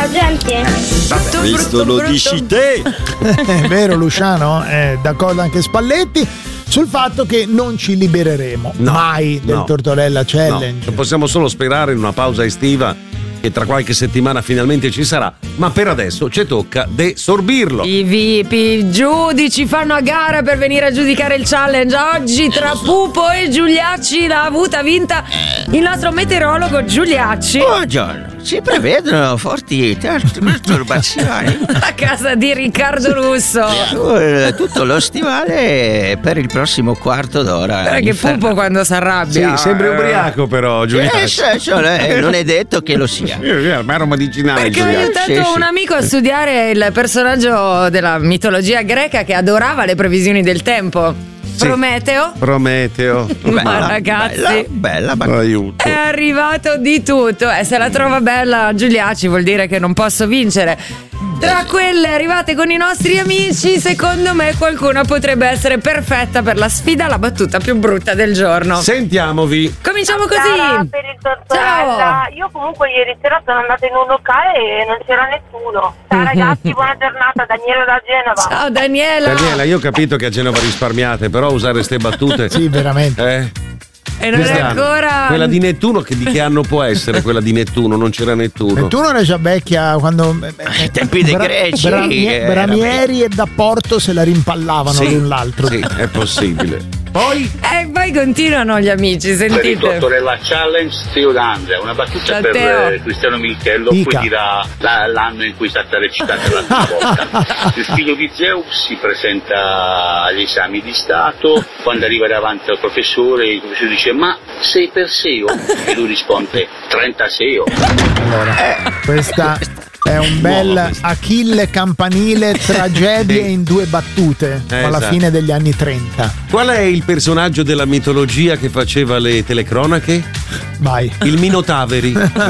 la gente. Questo lo dici te. È vero, Luciano, è d'accordo anche Spalletti sul fatto che non ci libereremo mai del Tortorella Challenge. Possiamo solo sperare in una pausa estiva che tra qualche settimana finalmente ci sarà, ma per adesso ci tocca desorbirlo. I VIP, i giudici fanno a gara per venire a giudicare il challenge. Oggi tra Pupo e Giuliacci l'ha avuta vinta il nostro meteorologo Giuliacci. Buongiorno, si prevedono forti perturbazioni a casa di Riccardo Russo. Tutto lo stivale per il prossimo quarto d'ora. Guarda che Pupo quando si arrabbia. Sì, sembra ubriaco però Giuliacci. Non è detto che lo sia. Ma ero medicinale. Perché ho aiutato un amico a studiare il personaggio della mitologia greca che adorava le previsioni del tempo. Prometeo. Ma ragazzi, bella aiuto. è arrivato di tutto. Se la trova bella Giuliacci vuol dire che non posso vincere. Tra quelle arrivate con i nostri amici, secondo me qualcuna potrebbe essere perfetta per la sfida, la battuta più brutta del giorno. Sentiamovi. Cominciamo così. Per il Tortorella. Io comunque ieri sera sono andata in un locale e non c'era nessuno. Ciao ragazzi, buona giornata, Daniela da Genova. Ciao Daniela. Daniela, io ho capito che a Genova risparmiate, però usare ste battute. Sì, veramente. E non è ancora. Quella di Nettuno, di che anno può essere quella di Nettuno? Non c'era Nettuno. Nettuno era già vecchia quando ai tempi dei greci. Bramieri e da Porto se la rimpallavano l'un l'altro. Sì, è possibile. Poi continuano gli amici, sentite. Per il Tortorella Challenge, Teo D'Andrea, una battuta per Cristiano Militello, poi dirà l'anno in cui è stata recitata la prima volta. Il figlio di Zeus si presenta agli esami di Stato, quando arriva davanti al professore, il professore dice: ma sei Perseo? E lui risponde: 36. Allora, questa è un bel Achille campanile, tragedie in due battute, alla fine degli anni 30. Qual è il personaggio della mitologia che faceva le telecronache? Vai. Il Minotaveri.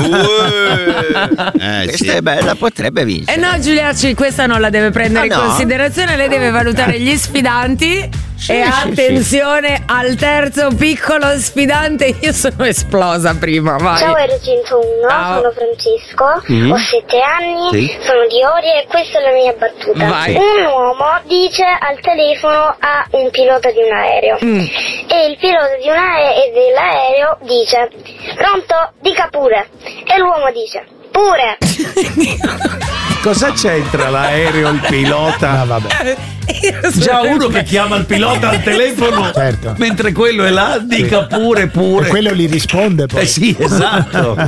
Questa è bella, potrebbe vincere. No, Giuliacci, questa non la deve prendere in considerazione, lei deve valutare gli sfidanti. E attenzione al terzo piccolo sfidante. Io sono esplosa prima, vai. Ciao R101, sono Francesco, ho 7 anni, sono di Oria e questa è la mia battuta. Vai. Un uomo dice al telefono a un pilota di un aereo e il pilota dell'aereo dice: pronto, dica pure. E l'uomo dice: pure. Cosa c'entra l'aereo, il pilota? Vabbè. Già uno che chiama il pilota al telefono, mentre quello è là, dica pure. E quello gli risponde poi. Sì, esatto.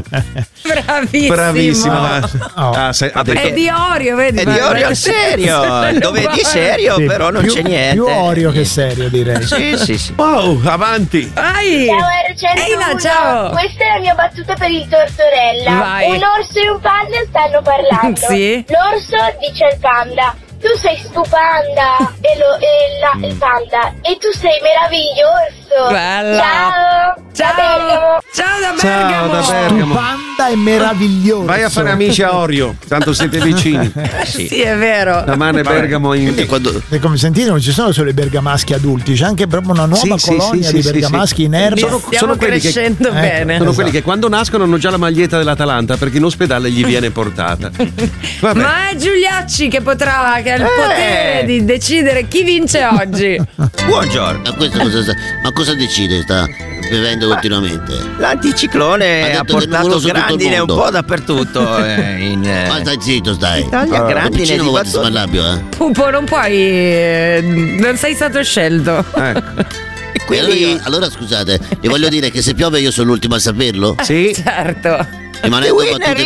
Bravissima. È di Orio, vedi? È di Orio al serio. Dove è di serio, però non c'è niente. Più Orio che serio, direi. Sì. Wow, avanti. Vai. Ciao R101. Eina, ciao. Questa è la mia battuta per il Tortorella. Vai. Un orso e un panda stanno parlando. Sì. L'orso dice al panda: tu sei stupenda, il panda, e tu sei meraviglioso. Bella. Ciao da Bergamo. Ciao da Bergamo. Stupenda e meraviglioso. Vai a fare amici a Orio, tanto siete vicini. Sì, è vero. Da Mane Bergamo E come sentite, non ci sono solo i bergamaschi adulti, c'è anche proprio una nuova colonia di bergamaschi in erba. Stiamo crescendo bene. Sono quelli che quando nascono hanno già la maglietta dell'Atalanta, perché in ospedale gli viene portata. Vabbè. Ma è Giuliacci che potrà, che ha il potere di decidere chi vince oggi. Buongiorno. Ma cosa decide? Sta bevendo continuamente? L'anticiclone ha portato grandine un po' dappertutto. Ma stai zitto, stai. Italia, grandine di battute. Pupo, non puoi. Non sei stato scelto. E quindi... allora scusate, vi voglio dire che se piove io sono l'ultimo a saperlo? Sì. Certo. The winner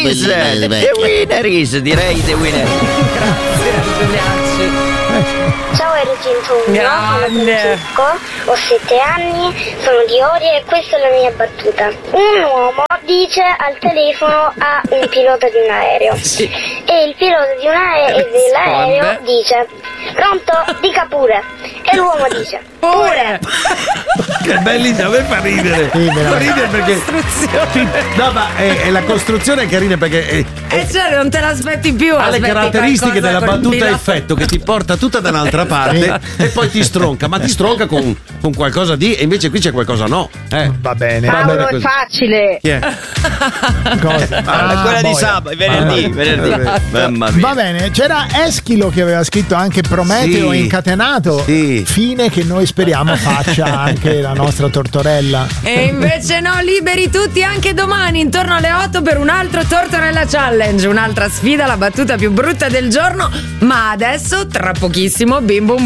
is, direi the winner. Grazie Giuliacci. Ciao R101, sono Francesco, ho 7 anni, sono di Oria e questa è la mia battuta. Un uomo dice al telefono a un pilota di un aereo e il pilota dell'aereo dice: pronto? Dica pure. E l'uomo dice, pure. Che bellissimo, a me fa ridere. Fa ridere perché no, ma è la costruzione è carina perché cioè non te l'aspetti più. Ha le caratteristiche della battuta a effetto che ti porta tutta da un'altra parte e poi ti stronca, ma ti stronca con qualcosa di, e invece qui c'è qualcosa no. Va bene. Paolo, è facile. Chi è? Cosa? Quella di sabato, venerdì. Mamma mia. Va bene, c'era Eschilo che aveva scritto anche Prometeo incatenato. Sì. Fine che noi speriamo faccia anche la nostra Tortorella. E invece no, liberi tutti anche domani intorno alle 8 per un altro Tortorella Challenge, un'altra sfida, la battuta più brutta del giorno. Ma adesso, tra pochissimo, Bim Bum